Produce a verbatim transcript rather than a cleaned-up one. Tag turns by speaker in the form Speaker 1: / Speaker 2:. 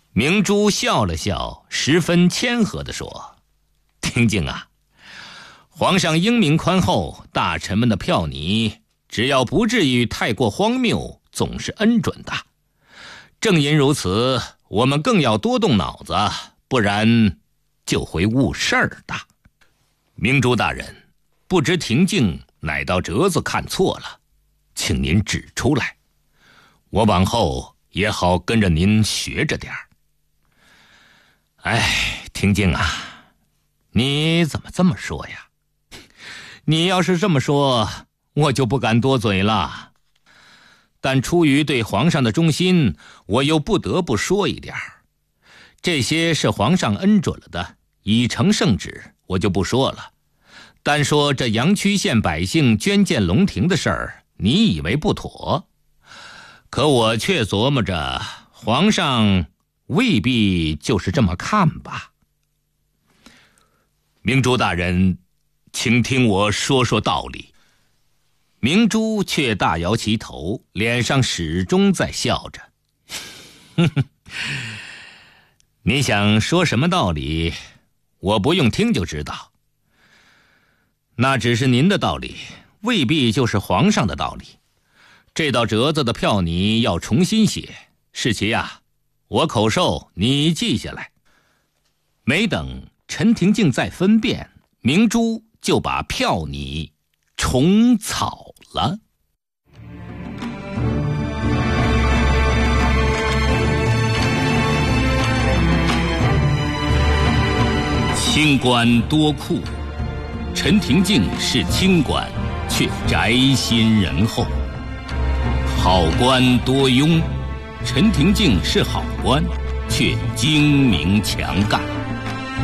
Speaker 1: 明珠笑了笑，十分谦和地说：婷静啊，皇上英明宽厚，大臣们的票拟只要不至于太过荒谬，总是恩准的。正因如此，我们更要多动脑子，不然就会误事儿的。明珠大人，不知婷静哪道折子看错了，请您指出来，我往后也好跟着您学着点儿。哎，婷静啊，你怎么这么说呀？你要是这么说，我就不敢多嘴了。但出于对皇上的忠心，我又不得不说一点儿。这些是皇上恩准了的，已成圣旨，我就不说了。单说这阳曲县百姓捐建龙庭的事儿，你以为不妥？可我却琢磨着，皇上未必就是这么看吧。明珠大人，请听我说说道理。明珠却大摇其头，脸上始终在笑着。你想说什么道理，我不用听就知道。那只是您的道理，未必就是皇上的道理。这道折子的票拟要重新写，世奇啊，我口授，你记下来。没等陈廷敬再分辨，明珠就把票拟重草了。清官多酷，陈廷敬是清官，却宅心仁厚；好官多庸，陈廷敬是好官，却精明强干。